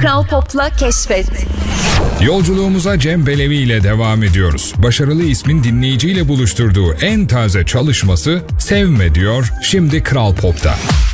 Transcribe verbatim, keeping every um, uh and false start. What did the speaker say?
Kral Pop'la keşfet. Yolculuğumuza Cem Belevi ile devam ediyoruz. Başarılı ismin dinleyiciyle buluşturduğu en taze çalışması Sevme diyor, şimdi Kral Pop'ta.